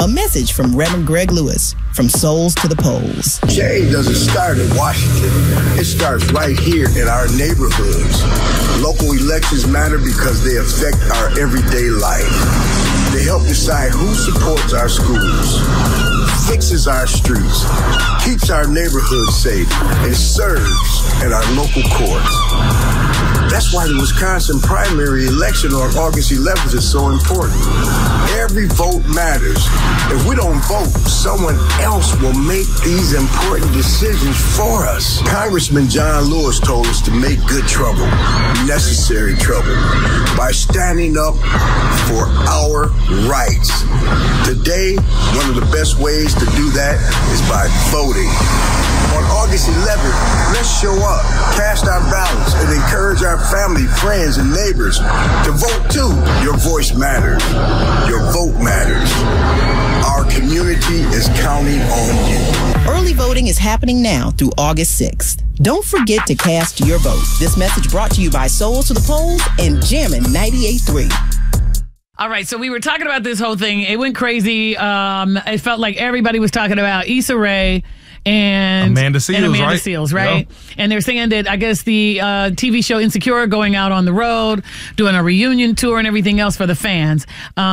A message from Reverend Greg Lewis, from Souls to the Polls. Change doesn't start in Washington. It starts right here in our neighborhoods. Local elections matter because they affect our everyday life. They help decide who supports our schools, fixes our streets, keeps our neighborhoods safe, and serves in our local courts. That's why the Wisconsin primary election on August 11th is so important. Every vote matters. If we don't vote, someone else will make these important decisions for us. Congressman John Lewis told us to make good trouble, necessary trouble, by standing up for our rights. Today, one of the best ways to do that is by voting. On August 11th, let's show up, cast our ballots, and encourage our family, friends, and neighbors to vote too. Your voice matters. Your vote matters. Our community is counting on you. Early voting is happening now through August 6th. Don't forget to cast your vote. This message brought to you by Souls to the Polls and Jammin' 98.3. All right, so we were talking about this whole thing. It went crazy. It felt like everybody was talking about Issa Rae and Amanda Seales, right? Yep. And they're saying that, I guess, the TV show Insecure going out on the road, doing a reunion tour and everything else for the fans.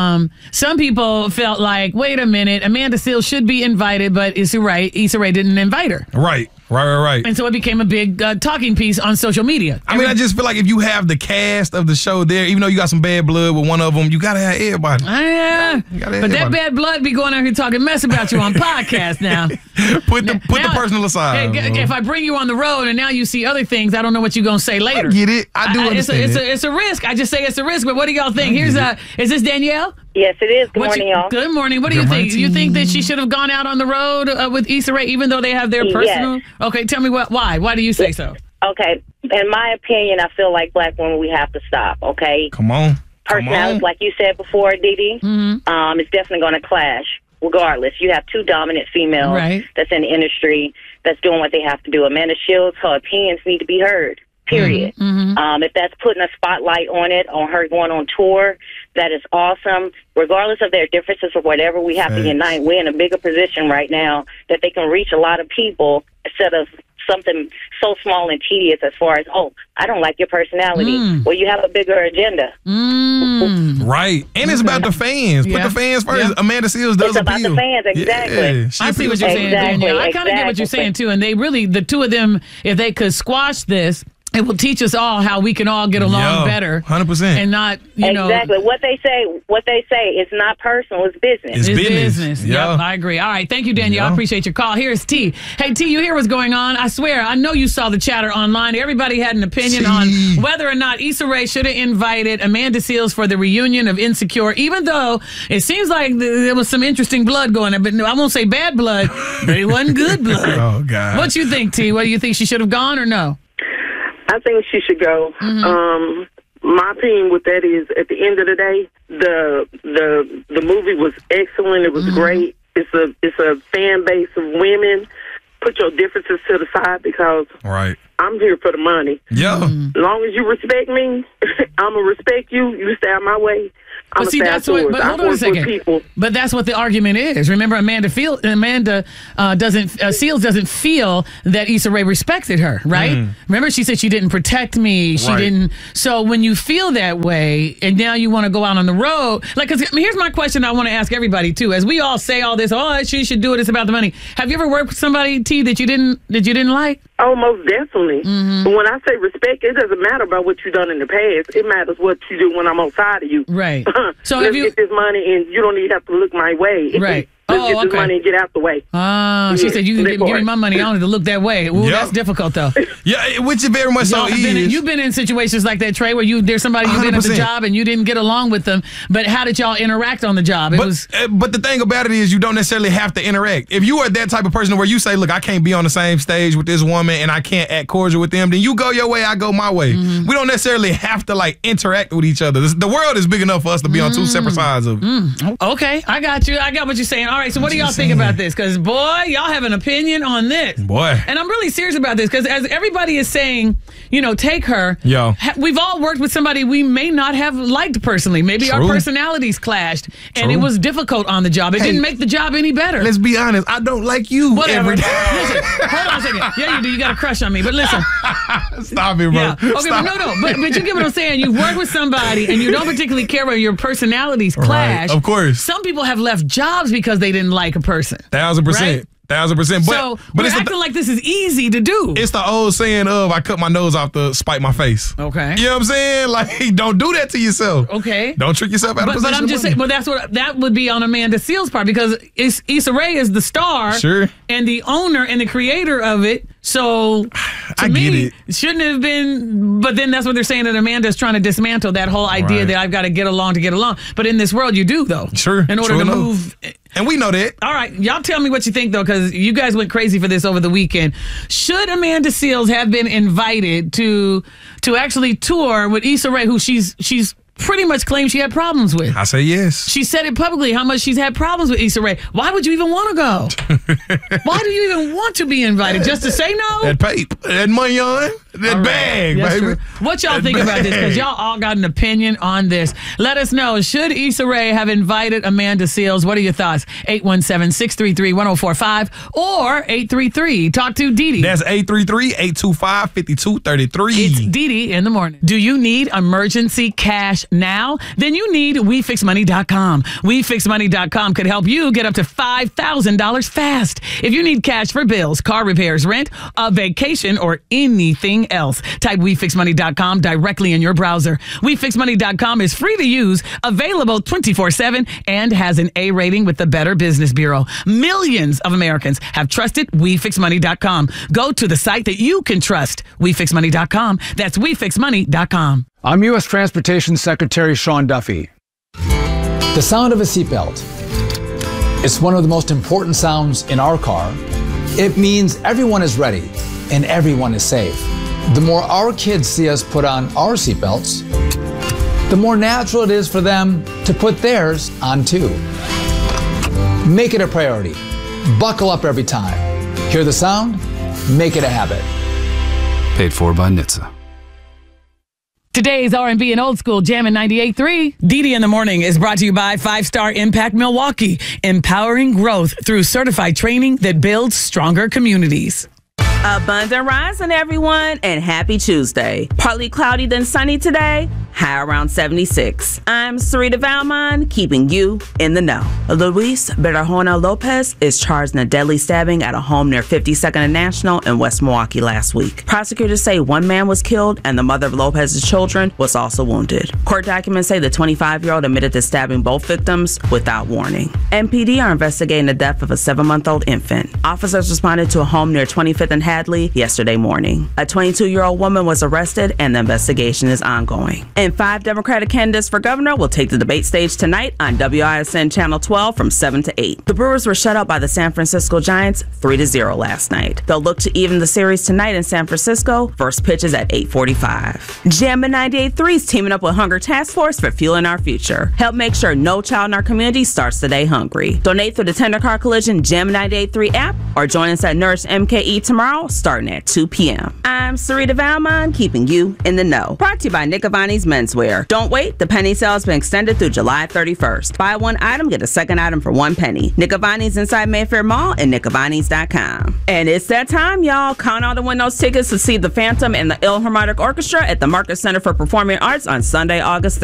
Some people felt like, wait a minute, Amanda Seales should be invited, but Issa Rae didn't invite her. Right. And so it became a big talking piece on social media. I mean, I just feel like if you have the cast of the show there, even though you got some bad blood with one of them, you got to have everybody. Yeah. But that bad blood be going out here talking mess about you on podcast now. Put the personal aside. Hey, if I bring you on the road and now you see other things, I don't know what you're going to say later. I get it. I do understand it's a risk. I just say it's a risk, but what do y'all think? Is this Danielle? Yes, it is. Good morning, y'all. Good morning. What do you think? You think that she should have gone out on the road with Issa Rae, even though they have their personal? Yes. Okay, tell me why. Why do you say so? Okay, in my opinion, I feel like black women, we have to stop, okay? Come on. Personalities, like you said before, Didi, it's definitely going to clash regardless. You have two dominant females that's in the industry that's doing what they have to do. Amanda Seales, her opinions need to be heard. Period. If that's putting a spotlight on it, on her going on tour, that is awesome. Regardless of their differences or whatever, we have to unite. We're in a bigger position right now that they can reach a lot of people instead of something so small and tedious as far as, oh, I don't like your personality. Well, you have a bigger agenda. Right. And it's about the fans. Put the fans first. Amanda Seales does appeal. It's about the fans, exactly. Yeah, I see what you're saying, Danielle. I kind of get what you're saying, too. And they really, the two of them, if they could squash this, it will teach us all how we can all get along better. 100%. And not, you know. Exactly. What they say, it's not personal, it's business. It's business. Yeah. Yep, I agree. All right. Thank you, Danielle. I appreciate your call. Here's T. Hey, T, you hear what's going on? I swear, I know you saw the chatter online. Everybody had an opinion on whether or not Issa Rae should have invited Amanda Seales for the reunion of Insecure, even though it seems like there was some interesting blood going on. But I won't say bad blood, but it wasn't good blood. Oh, God. What you think, T? What do you think, she should have gone or no? I think she should go. My opinion with that is, at the end of the day, the movie was excellent. It was great. It's a fan base of women. Put your differences to the side because I'm here for the money. Yeah. As long as you respect me, I'm gonna respect you. You stay out my way. But see, that's what. But hold on a second. But that's what the argument is. Remember, Seales doesn't feel that Issa Rae respected her, right? Remember, she said she didn't protect me. She didn't. So when you feel that way, and now you want to go out on the road, like, cause here's my question. I want to ask everybody too. As we all say all this, oh, she should do it. It's about the money. Have you ever worked with somebody, T, that you didn't like? Oh, most definitely. But when I say respect, it doesn't matter about what you've done in the past. It matters what you do when I'm outside of you. Right. So let's get this money, and you don't even have to look my way. Right. Let's get this money and get out the way. She said, you can give me my money. I don't have to look that way. Ooh, that's difficult, though. Yeah, which it very much so is. You've been in situations like that, Trey, where there's somebody you've been at the job and you didn't get along with them, but how did y'all interact on the job? But the thing about it is you don't necessarily have to interact. If you are that type of person where you say, look, I can't be on the same stage with this woman and I can't act cordial with them, then you go your way, I go my way. We don't necessarily have to, like, interact with each other. The world is big enough for us to be on two separate sides of it. Okay, I got you. I got what you're saying. All right, so what do y'all think about this? Because, boy, y'all have an opinion on this. Boy. And I'm really serious about this because as everybody is saying, take her. Yo. We've all worked with somebody we may not have liked personally. Maybe our personalities clashed, and it was difficult on the job. It didn't make the job any better. Let's be honest. I don't like you. Whatever. Every day. Listen, hold on a second. Yeah, you do. You got a crush on me. But listen. Stop it, bro. Yeah. Okay, Stop. but you get what I'm saying. You've worked with somebody, and you don't particularly care where your personalities clash. Right. Of course. Some people have left jobs because they didn't like a person. 1,000%. Right? 1,000%. But we're acting like this is easy to do. It's the old saying of I cut my nose off to spite my face. Okay. You know what I'm saying? Like, don't do that to yourself. Okay. Don't trick yourself out of position. But I'm just saying, that would be on Amanda Seales' part because Issa Rae is the star. Sure. And the owner and the creator of it. So to me, it shouldn't have been. But then that's what they're saying, that Amanda's trying to dismantle that whole idea that I've got to get along to get along. But in this world, you do, though. Sure. In order to move. And we know that. All right. Y'all tell me what you think, though, because you guys went crazy for this over the weekend. Should Amanda Seales have been invited to actually tour with Issa Rae, who she's pretty much claimed she had problems with? I say yes. She said it publicly, how much she's had problems with Issa Rae. Why would you even want to go? Why do you even want to be invited? Just to say no? That paper, that money on, that bag, baby. True. What y'all think about this? Because y'all all got an opinion on this. Let us know. Should Issa Rae have invited Amanda Seales? What are your thoughts? 817-633-1045 or 833. Talk to Didi. That's 833-825-5233. It's Didi in the morning. Do you need emergency cash now? Then you need WeFixMoney.com. WeFixMoney.com could help you get up to $5,000 fast. If you need cash for bills, car repairs, rent, a vacation, or anything else, type WeFixMoney.com directly in your browser. WeFixMoney.com is free to use, available 24/7, and has an A rating with the Better Business Bureau. Millions of Americans have trusted WeFixMoney.com. Go to the site that you can trust. WeFixMoney.com. That's WeFixMoney.com. I'm U.S. Transportation Secretary Sean Duffy. The sound of a seatbelt. It's one of the most important sounds in our car. It means everyone is ready and everyone is safe. The more our kids see us put on our seatbelts, the more natural it is for them to put theirs on too. Make it a priority. Buckle up every time. Hear the sound? Make it a habit. Paid for by NHTSA. Today's R&B and Old School Jammin' 98.3. Didi in the Morning is brought to you by 5-Star Impact Milwaukee, empowering growth through certified training that builds stronger communities. Abundant rising, everyone, and happy Tuesday. Partly cloudy then sunny today, high around 76. I'm Sarita Valmont, keeping you in the know. Luis Berajona Lopez is charged in a deadly stabbing at a home near 52nd and National in West Milwaukee last week. Prosecutors say one man was killed and the mother of Lopez's children was also wounded. Court documents say the 25-year-old admitted to stabbing both victims without warning. MPD are investigating the death of a 7-month-old infant. Officers responded to a home near 25th and Hadley yesterday morning. A 22-year-old woman was arrested and the investigation is ongoing. And 5 Democratic candidates for governor will take the debate stage tonight on WISN Channel 12 from 7 to 8. The Brewers were shut out by the San Francisco Giants 3-0 last night. They'll look to even the series tonight in San Francisco. First pitch is at 8:45. Jammin' 98.3 is teaming up with Hunger Task Force for Fueling Our Future. Help make sure no child in our community starts the day hungry. Donate through the Tender Car Collision Jammin' 98.3 app or join us at Nourish MKE tomorrow starting at 2 p.m. I'm Sarita Valmont, keeping you in the know. Brought to you by Nick Avani's Menswear. Don't wait, the penny sale has been extended through July 31st. Buy one item, get a second item for 1 penny. Nick Avani's inside Mayfair Mall and nickavanis.com. And it's that time, y'all. Count on to win those tickets to see The Phantom and the Philharmonic Orchestra at the Marcus Center for Performing Arts on Sunday, August 3rd.